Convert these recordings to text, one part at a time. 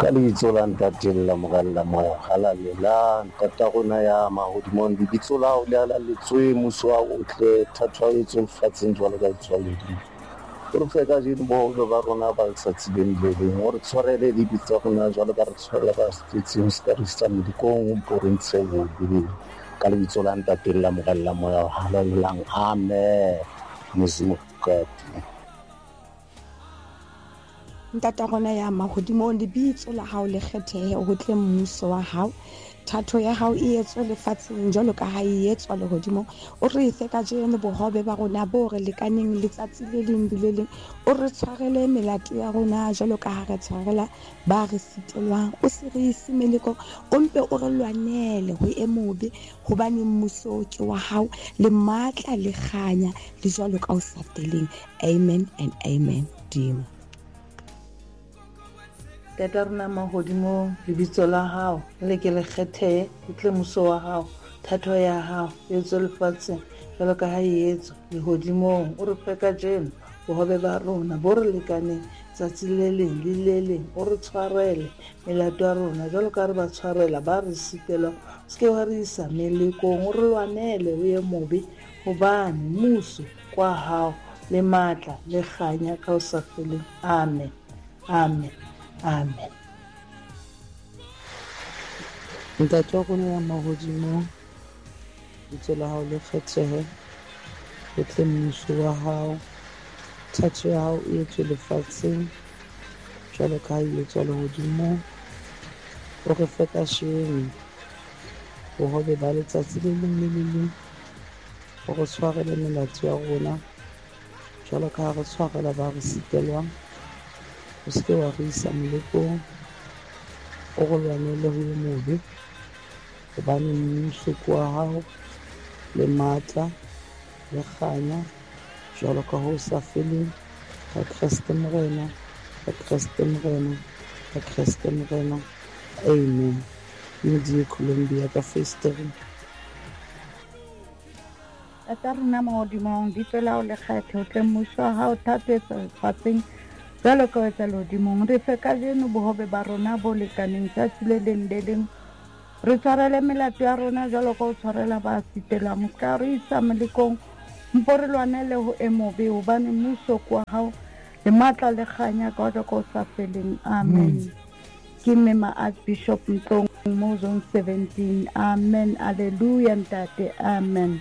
lebitso la ntate la moralla moya halalela ntate rona ya mahodimong lebitso la hao le halaletswe mmuso wa otle thato ya etswe lefatsheng jwalo ka etswa ledimo o re fe ka jeno boholo ba rona ba letsatsi le leng o re tshwarele lebitso ya rona jwalo ka re tshwarela ba setseng se ka re isa medikong o re ntshe bobe ka lebitso la ntate la moralla moya halalelang amen Modimo kati Ntata rona ya mahodimong lebitso la hao le kgethehe ho tle mmuso wa hao thato ya hao e etswe lefatsheng jwalo ka ha e etswa lehodimong o re fe ka jeno bohobe ba rona bo re lekaneng letsatsi le leng le leng o re tshwarele melato ya rona jwalo ka ha re tshwarela ba re sitelwang o se re ise meleko o mpe o re lwanele ho e mobe hobane mmuso ke wa hao le matla le kganya le jwalo ka o sa feleng amen and amen Dimo. Tata rona mahodimo lebitso la hao le ke le kgethehe ho tle mmuso wa hao thato ya hao e etswe lefatsheng jwalo ka ha e etswa lehodimong o re fe ka jeno bohobe ba rona bo re lekaneng tsatsi le leng le le leng o re tshwarele melato ya rona jwalo ka re ba tshwarela ba re sitelwa se ke wa re isa melekong o re lwanele ho ye mobe hobane mmuso kwa hao le matla le kganya ka o sa feleng amen amen amen. Ntate wa rona ya mahodimo lebitso la hao le kgethehe ho tle mmuso wa hao thato ya hao e etswe lefatsheng jwalo ka ha e etswa lehodimong o re fe ka sheno bohobe ba letsatsi le leng le le leng o re tshwarele melato ya rona jwalo ka ha re tshwarela ba re sitelwang o se ke wa re isa melekong o re lwanele ho ye mobe hobane mmuso ke wa hao le matla le kganya jwalo ka ho sa feleng ka Kreste Morena ka Kreste Morena ka Kreste Morena amen Modi Colombia ka Festering Tata rona mahodimong lebitso la hao le kgethe ho tle mmuso wa hao thato e etswa lefatsheng jwalo ka etsa lehodimong re fe ka jeno bohobe ba rona bo lekaneng tsatsi le leng le leng re tshwarele melato ya rona jwalo ka o tshwarela ba sitelwang ka re isa melekong mpo re lwanele ho e mobe hobane mmuso kwa hao le matla le kganya ka jwalo ka o sa feleng amen ke Mema Archbishop Mhlongo mo zone 17 amen alleluia ntate amen.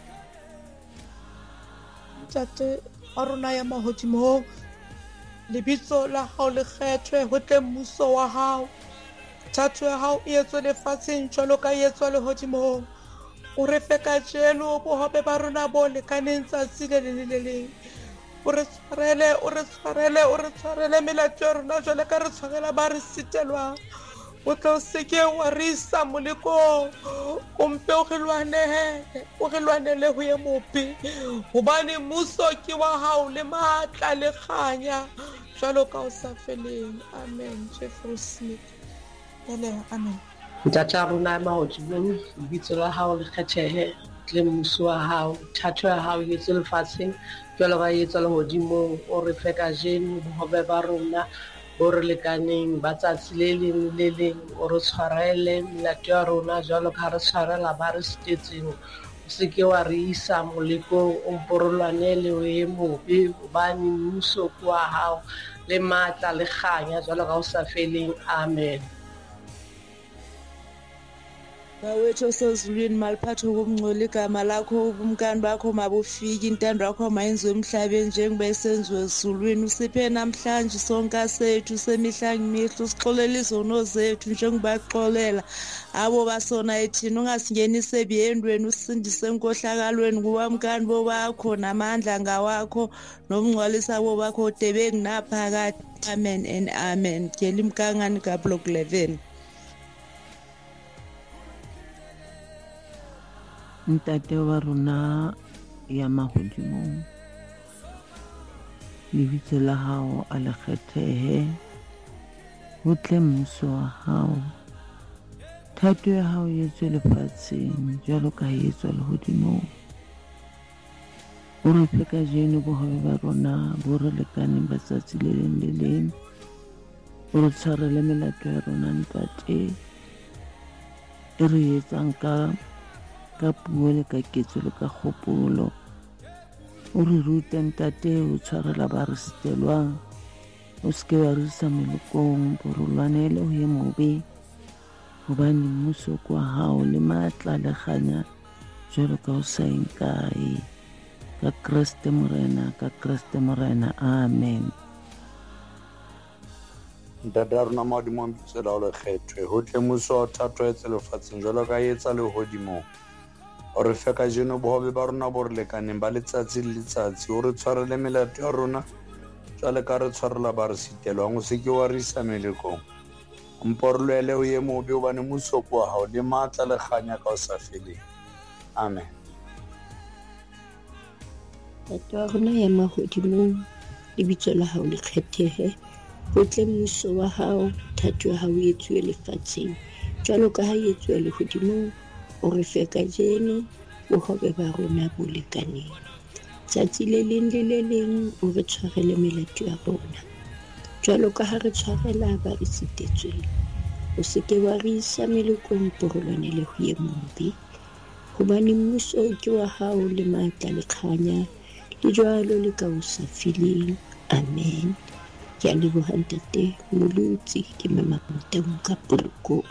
Ntate wa rona ya mahodimong lebitso la hao le kgethwe ho tle mmuso wa hao thato ya hao e etswe lefatsheng jwalo ka e etswa lehodimong o re fe ka jeno bohobe ba rona bo lekaneng tsatsi le leng le leng o re tshwarele melato ya rona jwalo ka re tshwarela ba re sitelwang o tla o se ke wa re isa molekong o mpe o re lwanele ho ye mobe hobane mmuso ke wa hao le matla le kganya jwalo ka o sa feleng amen Jeffrey Smith amen. Ntata rona mahodimong lebitso la hao le kgethehe le mmuso wa hao thato ya hao e etswe lefatsheng jwalo ka e etswa lehodimong o re fe ka jeno bohobe ba rona bo re lekaneng ba tsatsi le leng le leng o re tshwarele melato ya rona jwalo ka re tshwarela ba re sitetseng o se ke wa re isa molekong o mpo re lwanele ho ye mobe hobane mmuso ke wa hao le matla le kganya jwalo ka o sa feleng amen. Bawethu osezulwini maliphatho kumngcwele igama lakho ubumkani bakho mabufike intando yakho mayenzwe emhlabeni njengoba isenziwe ezulwini usiphe namhlanje sonke sethu semihla ngemihla usixolele izono zethu njengoba axolela abo basona ethina ungasingenise ebyendweni usindise enkohlakalweni kuwamkani bobakho namandla ngawakho nomngcwalisa bobakho debeki naphakathi amen and amen Kelly Mkangani ka block 11. Ntate wa rona ya mahodimong lebitso la hao a le kgethehe ho tle mmuso wa hao thato ya hao e etswe lefatsheng jwalo ka e etswa lehodimong o re fe ka jeno bohobe ba rona bo re lekaneng ba tsatsi le leng le leng o re tshwarele melato ya rona ntate e re etsang ka puo le ka ketso le ka kgopolo. O re rute ntate o tshwarela ba re sitelwang, o seke wa re isa melokong, bo re lwanele ho ye mobe, hobane mmuso kwa hao le matla le kganya jwalo ka o sa enkae. Ka Kriste Morena, ka Kriste Morena, amen. Ntate ya rona Modimo bitso la le kgethwe, ho tle mmuso wa thato etse lefatsheng jwalo ka etsa lehodimo. O re fe kajeno bohobe ba rona bo re lekaneng ba letsatsi le letsatsi, o re tshwarele melato ya rona jwalo ka re tshwarela ba re sitelwang, o seke wa re isa melekong, mpo re lwele ho ye mobe, hobane mmuso wa hao le matla le kganya ka o sa feleng. Amen. Ntate wa rona ya mahodimong, lebitso la hao le kgethehe, ho tle mmuso wa hao, thato ya hao e etsuwe lefatsheng jwalo ka ha e etsuwa lehodimong. O re fe kajeno bohobe ba rona bo lekaneng. Tsatsi le leng le le leng o re tshwarele melato ya rona jwalo ka ha re tshwarela ba re sitetsweng. O seke wa re isa melekong, po re lwanele ho ye mobe, hobane mmuso ke wa hao le matla le kganya le jwalo le ka o sa feleng. Amen. Ke a leboha ntate molutsi, ke mama Moteng ka Polokwane.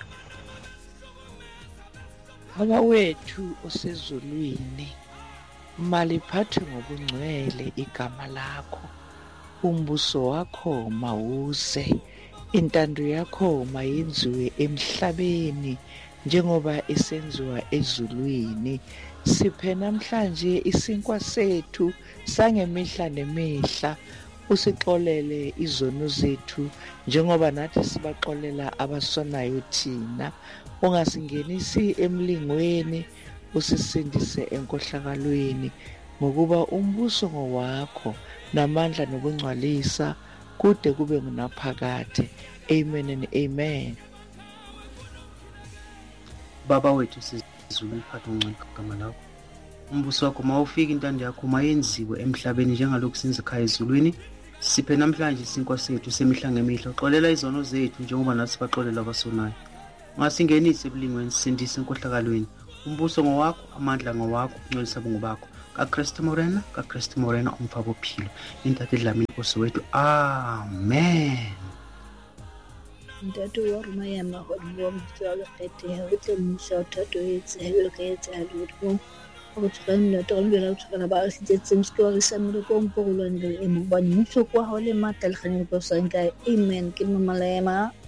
Baba wethu osezulwini, maliphathwe ngobungcwele igama lakho, umbuso wakho mawuze, intando yakho mayenziwe emhlabeni njengoba isenziwa ezulwini. Siphe namhlanje isinkwa sethu sangemihla nemihla, usixolele izono zethu njengoba nathi sibaxolela abasonayo thina. Ungasingenisi emlingweni, usisindise enkohlakalweni, ngokuba umbuso ngowakho namandla nokungcwalisa kude kube ngunaphakade. Amen and amen. Baba wethu sizulu iphathe ngcono igama lakho, umbuso wakho mawufike, intando yakho mayenziwe emhlabeni njengalokhu senzikhaya ezulwini. Siphe namhlanje isinkwa sethu semihla ngemihla, xolela izono zethu njengoba nathi sibaxolela abasonayo. Ungasingenisi ebulingweni, sindise enkohlakalweni. Umbuso ngowakho, amandla ngowakho, ukungcolisa bungobakho. Ka Kriste Morena, ka Kriste Morena, umfa bophilo, intate Dlamini Nkosi wethu. Amen. Ntate wa rona ya mahodimo, bitso la kgethehe, ho tle mmuso wa thato e etsehe jwalo ka etsa lehodimong. O re tshwarele melato ya rona, o tshwarela ba re sitetseng, seke wa re isa melekong, po re lwanele ho ye mobe, hobane mmuso ke wa hao le matla le kganya le ka o sa enkae. Amen. Ke mama Lema.